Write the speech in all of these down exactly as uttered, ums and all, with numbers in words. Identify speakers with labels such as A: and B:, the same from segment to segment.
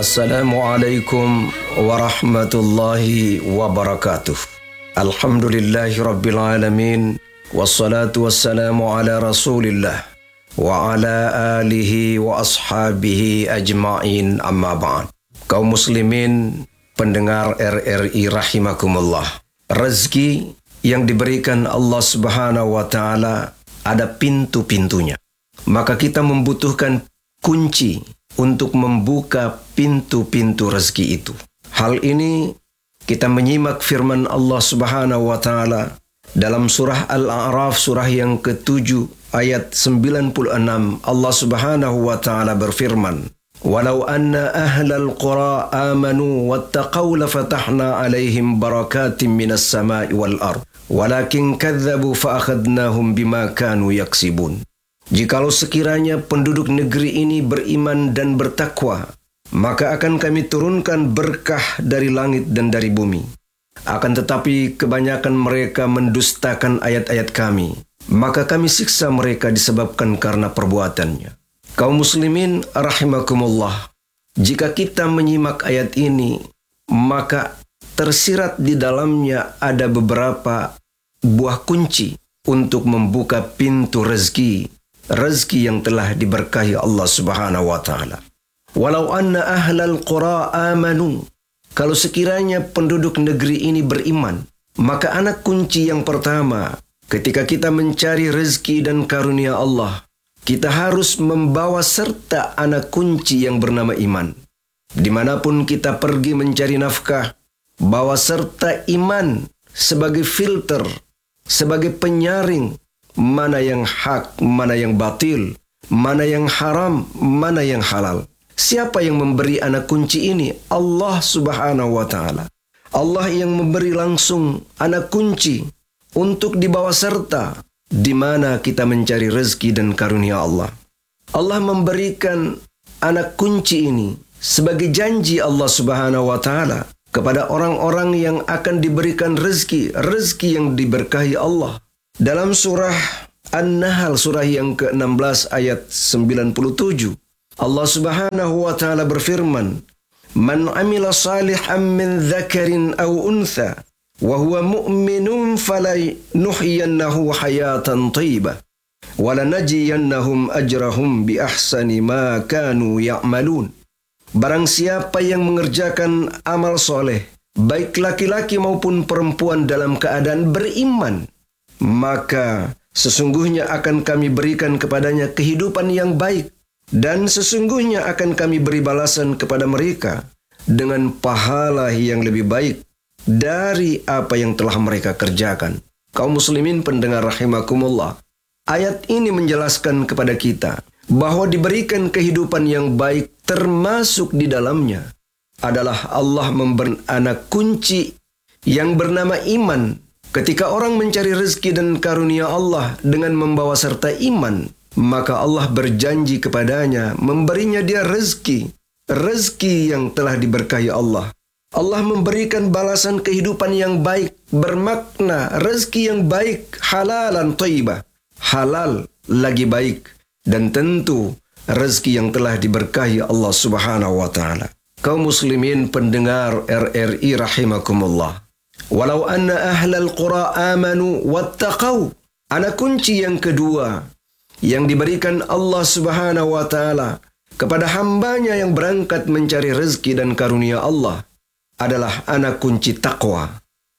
A: Assalamualaikum warahmatullahi wabarakatuh. Alhamdulillahi rabbil alamin. Wassalatu wassalamu ala rasulillah wa ala alihi wa ashabihi ajma'in, amma ba'd. Kaum muslimin pendengar R R I rahimakumullah. Rezeki yang diberikan Allah Subhanahu wa taala ada pintu-pintunya. Maka kita membutuhkan kunci untuk membuka pintu-pintu rezeki itu. Hal ini kita menyimak firman Allah Subhanahu wa taala dalam surah Al-A'raf, surah yang ketujuh ayat sembilan puluh enam. Allah Subhanahu wa taala berfirman, "Walau anna ahlal qura amanu wattaqaw lafatahna 'alaihim barakatim minas sama'i wal ard, walakin kadzabu fa akhadnahum bima kanu yaksibun." Jikalau sekiranya penduduk negeri ini beriman dan bertakwa, maka akan kami turunkan berkah dari langit dan dari bumi. Akan tetapi kebanyakan mereka mendustakan ayat-ayat kami, maka kami siksa mereka disebabkan karena perbuatannya. Kaum muslimin rahimakumullah, jika kita menyimak ayat ini, maka tersirat di dalamnya ada beberapa buah kunci untuk membuka pintu rezeki. Rezeki yang telah diberkahi Allah Subhanahu wa taala. Walau anna ahlal qura amanu, kalau sekiranya penduduk negeri ini beriman, maka anak kunci yang pertama ketika kita mencari rezeki dan karunia Allah, kita harus membawa serta anak kunci yang bernama iman. Dimanapun kita pergi mencari nafkah, bawa serta iman sebagai filter, sebagai penyaring mana yang hak, mana yang batil, mana yang haram, mana yang halal. Siapa yang memberi anak kunci ini? Allah Subhanahu wa taala. Allah yang memberi langsung anak kunci untuk dibawa serta di mana kita mencari rezeki dan karunia Allah. Allah memberikan anak kunci ini sebagai janji Allah Subhanahu wa taala kepada orang-orang yang akan diberikan rezeki, rezeki yang diberkahi Allah. Dalam surah An-Nahl, surah yang ke enam belas ayat sembilan puluh tujuh, Allah Subhanahu wa taala berfirman, "Man 'amila salihan min dzakarin aw untha wa huwa mu'minun falanuhyiyannahu hayatan thayyibah wa lanajziyannahum ajrahum bi ahsani ma kanu ya'malun." Barang siapa yang mengerjakan amal soleh, baik laki-laki maupun perempuan dalam keadaan beriman, maka sesungguhnya akan kami berikan kepadanya kehidupan yang baik, dan sesungguhnya akan kami beri balasan kepada mereka dengan pahala yang lebih baik dari apa yang telah mereka kerjakan. Kaum muslimin pendengar rahimakumullah, ayat ini menjelaskan kepada kita bahwa diberikan kehidupan yang baik, termasuk di dalamnya adalah Allah memberi anak kunci yang bernama iman. Ketika orang mencari rezeki dan karunia Allah dengan membawa serta iman, maka Allah berjanji kepadanya memberinya dia rezeki, rezeki yang telah diberkahi Allah. Allah memberikan balasan kehidupan yang baik, bermakna rezeki yang baik, halalan thayyibah, halal lagi baik, dan tentu rezeki yang telah diberkahi Allah Subhanahu wa taala. Kaum muslimin pendengar R R I rahimakumullah, walau anna ahlal qura amanu wattaqaw. Anak kunci yang kedua yang diberikan Allah Subhanahu wa taala kepada hambanya yang berangkat mencari rezeki dan karunia Allah adalah anak kunci takwa.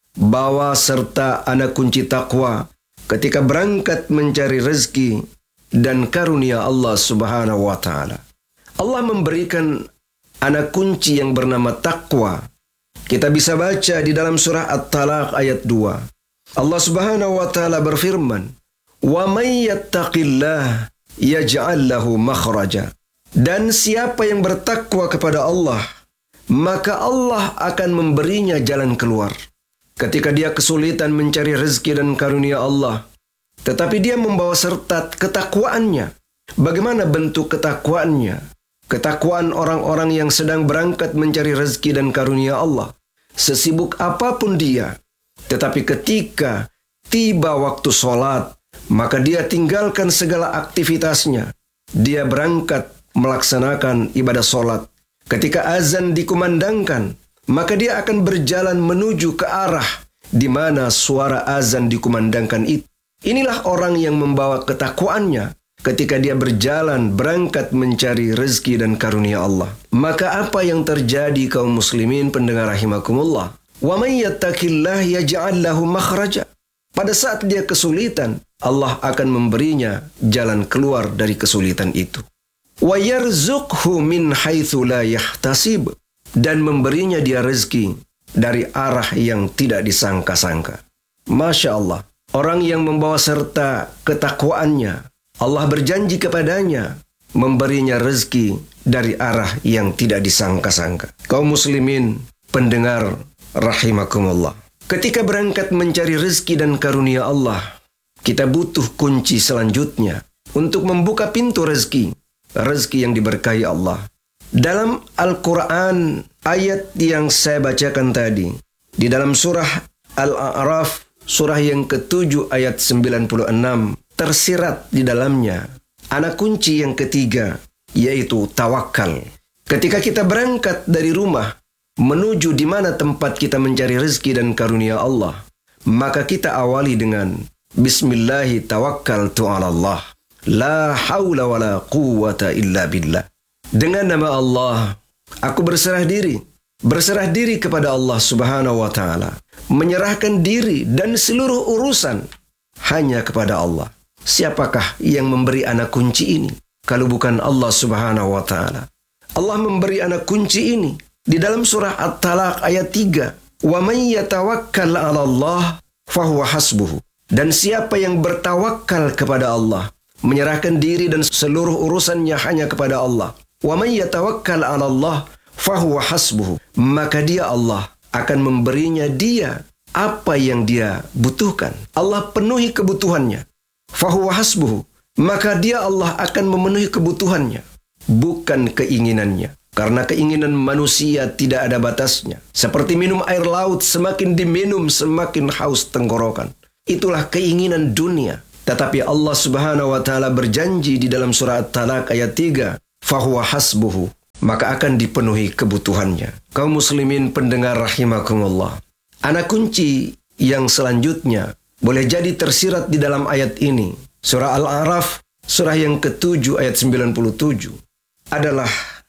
A: Bawa serta anak kunci takwa ketika berangkat mencari rezeki dan karunia Allah Subhanahu wa taala. Allah memberikan anak kunci yang bernama takwa. Kita bisa baca di dalam surah At-Talaq ayat dua. Allah Subhanahu wa taala berfirman, "Wa may yattaqillah yaj'al lahu makhraja." Dan siapa yang bertakwa kepada Allah, maka Allah akan memberinya jalan keluar. Ketika dia kesulitan mencari rezeki dan karunia Allah, tetapi dia membawa serta ketakwaannya. Bagaimana bentuk ketakwaannya? Ketakwaan orang-orang yang sedang berangkat mencari rezeki dan karunia Allah. Sesibuk apapun dia, tetapi ketika tiba waktu sholat, maka dia tinggalkan segala aktivitasnya. Dia berangkat melaksanakan ibadah sholat. Ketika azan dikumandangkan, maka dia akan berjalan menuju ke arah di mana suara azan dikumandangkan itu. Inilah orang yang membawa ketakwaannya ketika dia berjalan berangkat mencari rezeki dan karunia Allah. Maka apa yang terjadi kaum muslimin pendengar rahimakumullah? Wa may yattaqillah yaj'al lahu makhraja. Pada saat dia kesulitan, Allah akan memberinya jalan keluar dari kesulitan itu. Wa yarzuqhu min haitsu la yahtasib, dan memberinya dia rezeki dari arah yang tidak disangka-sangka. Masya Allah, orang yang membawa serta ketakwaannya, Allah berjanji kepadanya memberinya rezeki dari arah yang tidak disangka-sangka. Kaum muslimin pendengar rahimakumullah, ketika berangkat mencari rezeki dan karunia Allah, kita butuh kunci selanjutnya untuk membuka pintu rezeki. Rezeki yang diberkahi Allah. Dalam Al-Quran, ayat yang saya bacakan tadi, di dalam surah Al-A'raf, surah yang ketujuh ayat sembilan puluh enam, tersirat di dalamnya anak kunci yang ketiga, yaitu tawakal. Ketika kita berangkat dari rumah menuju di mana tempat kita mencari rezeki dan karunia Allah, maka kita awali dengan Bismillahi tawakkaltu ala Allah. La haula wa la quwwata illa billah. Dengan nama Allah, aku berserah diri. Berserah diri kepada Allah subhanahu wa ta'ala. Menyerahkan diri dan seluruh urusan hanya kepada Allah. Siapakah yang memberi anak kunci ini kalau bukan Allah subhanahu wa ta'ala? Allah memberi anak kunci ini di dalam surah At-Talaq ayat tiga. Wa may yatawakkal 'ala Allah fahuwa hasbuhu. Dan siapa yang bertawakal kepada Allah, menyerahkan diri dan seluruh urusannya hanya kepada Allah. Wa may yatawakkal 'ala Allah fahuwa hasbuhu. Maka dia Allah akan memberinya dia apa yang dia butuhkan. Allah penuhi kebutuhannya. Fahuwa hasbuhu. Maka dia Allah akan memenuhi kebutuhannya, bukan keinginannya. Karena keinginan manusia tidak ada batasnya. Seperti minum air laut, semakin diminum semakin haus tenggorokan. Itulah keinginan dunia. Tetapi Allah subhanahu wa ta'ala berjanji di dalam surah At-Talaq ayat tiga. Fahuwa hasbuhu. Maka akan dipenuhi kebutuhannya. Kaum muslimin pendengar rahimakumullah. Anak kunci yang selanjutnya boleh jadi tersirat di dalam ayat ini. Surah Al-A'raf, surah yang ketujuh ayat sembilan puluh tujuh. Adalah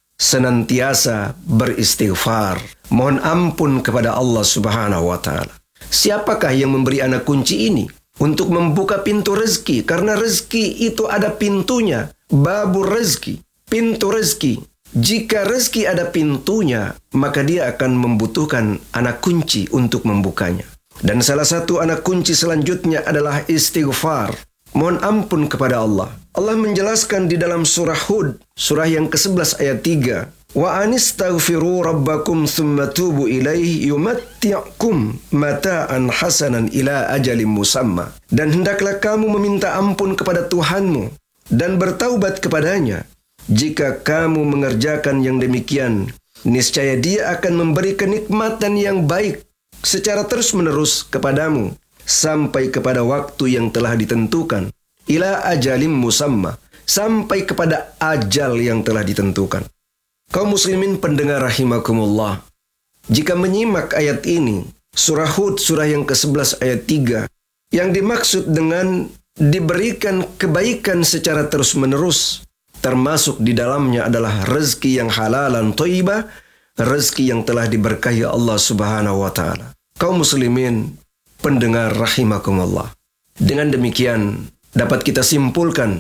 A: senantiasa beristighfar. Mohon ampun kepada Allah subhanahu wa ta'ala. Siapakah yang memberi anak kunci ini? Untuk membuka pintu rezeki. Karena rezeki itu ada pintunya. Babur rezeki. Pintu rezeki. Jika rezeki ada pintunya, maka dia akan membutuhkan anak kunci untuk membukanya. Dan salah satu anak kunci selanjutnya adalah istighfar. Mohon ampun kepada Allah. Allah menjelaskan di dalam surah Hud, surah yang kesebelas ayat tiga. Wa anistaghfiru rabbakum thumma tubu ilaihi yumatti'kum mata'an hasanan ila ajalin musamma. Dan hendaklah kamu meminta ampun kepada Tuhanmu dan bertaubat kepadanya. Jika kamu mengerjakan yang demikian, niscaya Dia akan memberi kenikmatan yang baik secara terus-menerus kepadamu sampai kepada waktu yang telah ditentukan. Ila ajalim musamma, sampai kepada ajal yang telah ditentukan. Kaum muslimin pendengar rahimakumullah, jika menyimak ayat ini, surah Hud surah yang kesebelas ayat tiga, yang dimaksud dengan diberikan kebaikan secara terus-menerus, termasuk di dalamnya adalah rezeki yang halalan thayyibah, rezeki yang telah diberkahi Allah subhanahu wa ta'ala. Kaum muslimin pendengar rahimakumullah, dengan demikian dapat kita simpulkan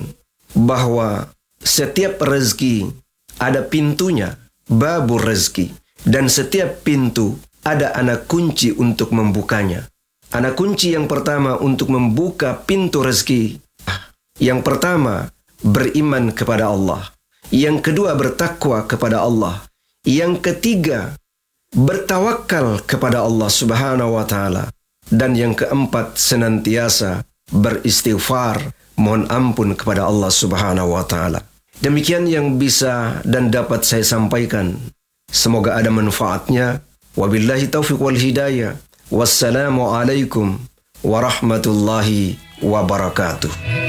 A: bahwa setiap rezeki ada pintunya, babur rezeki. Dan setiap pintu ada anak kunci untuk membukanya. Anak kunci yang pertama untuk membuka pintu rezeki. Yang pertama, beriman kepada Allah. Yang kedua, bertakwa kepada Allah. Yang ketiga, bertawakal kepada Allah subhanahu wa ta'ala. Dan yang keempat, senantiasa beristighfar, mohon ampun kepada Allah subhanahu wa ta'ala. Demikian yang bisa dan dapat saya sampaikan. Semoga ada manfaatnya. Wabillahi taufiq wal hidayah. Wassalamualaikum warahmatullahi wabarakatuh.